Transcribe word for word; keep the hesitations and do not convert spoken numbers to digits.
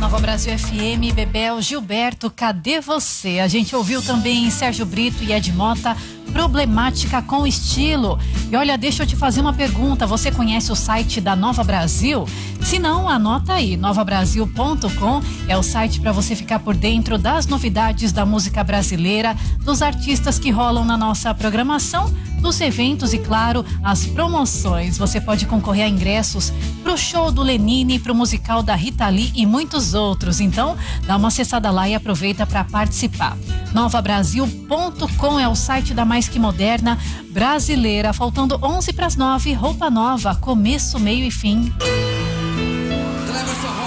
Nova Brasil F M, Bebel, Gilberto, cadê você? A gente ouviu também Sérgio Brito e Ed Mota, Problemática com Estilo. E olha, deixa eu te fazer uma pergunta, você conhece o site da Nova Brasil? Se não, anota aí, nova brasil ponto com é o site para você ficar por dentro das novidades da música brasileira, dos artistas que rolam na nossa programação, dos eventos e, claro, as promoções. Você pode concorrer a ingressos pro show do Lenine, pro musical da Rita Lee e muitos outros. Então, dá uma acessada lá e aproveita para participar. nova brasil ponto com é o site da Mais Que Moderna brasileira. Faltando onze para as nove, roupa nova, começo, meio e fim. Cleber Forró.